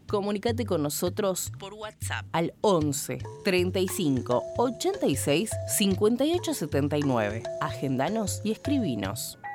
Comunicate con nosotros por WhatsApp al 11 35 86 58 79. Agendanos y escribinos.